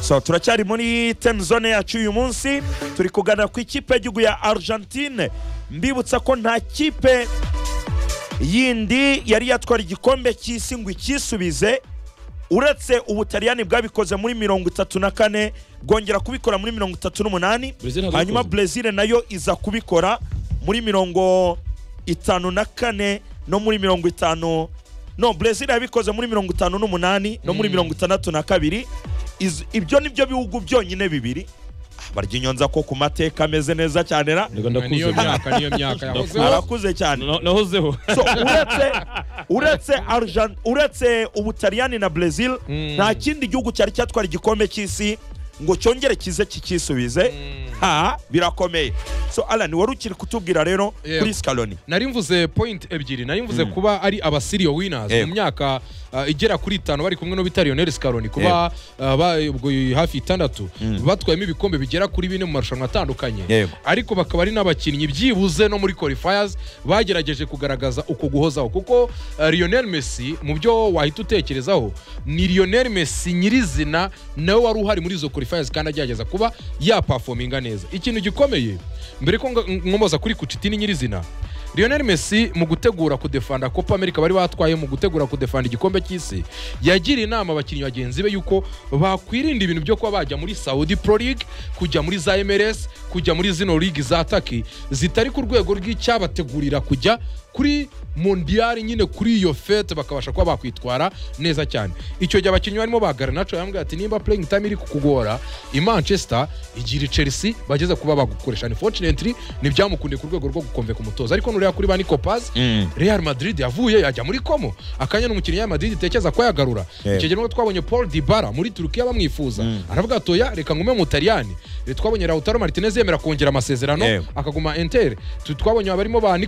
So turacyari muri ten zone yacu uyu munsi turi kuganira ku ikipe y'igihugu ya Argentine. Mbibutsa ko nta kipe yindi yari yatwara igikombe cy'isi ngo ikisubize uretse Ubutaliyani bwabikoze muri 34 bwongera kubikora muri 38 hanyuma Brazil nayo iza kubikora muri 54 no muri 50 no Brazil yabikoze muri 58 no muri 62 ibyo nibyo bihugu byonyine bibiri barya inyonza ko ku mateka ameze neza cyane ra niyo myaka arakuze cyane nahozeho so uretse Ubutaliyani na Brazil nta kindi gihugu cyari cyatwara igikombe cy'isi ngo cyongere kize kikisubize birakomeye. So Alan wari ukiri kutubwira rero kuri Scaloni nari mvuze point ebyiri nari mvuze kuba ari abasirio winners mu myaka igera kuri 5 bari kumwe no bita Lionel Scaloni kuba ubwo hafi 6 batwayemo ibikombe bigera kuri 4 mu marushanwa atandukanye ariko bakaba ari n'abakinnyi byibuze no muri qualifiers bagerageje kugaragaza uko guhozaho kuko Lionel Messi mu byo wahita utekerezaho ni Lionel Messi nyirizina nawe wari uhari muri izo qualifiers kandi agerageza kuba ya performinga neza. Ikintu gikomeye mbere ko nkomoza kuri Kucitini nyirizina Lionel Messi mu gutegura kudefanda Copa America bari batwaye mu gutegura kudefanda igikombe cy'isi yagira inama abakinnyi bagenzi be yuko bakwirinda ibintu byo kuba bajya muri Saudi Pro League kujya muri za MLS kujya muri zino league za Turkey zitari ku rwego rw'icyabategurira kujya kuri mondial nyine kuri iyo fete bakabasha kuba bakwitwara neza cyane. Icyo gihe abakinnyi barimo ba Garnacho yambwiye ati nimba playing time iri kukugora i Manchester igira Chelsea bageze kuba bagukoresha. Unfortunately nibyamukunde ku rwego rwo gukomveka umutoza ariko nureba kuri Bani Copas Real Madrid yavuye yajya muri Como akanya n'umukinnyi ya Madrid tekeza ko yagarura. Icyo gihe nubwo twabonye Paul Dybala muri Turkiya bamwifuza aravuga atoya reka ngume mu Butaliyani. Twabonye Lautaro Martinez yemera kongera amasezerano akaguma Inter. Twabonye abarimo ba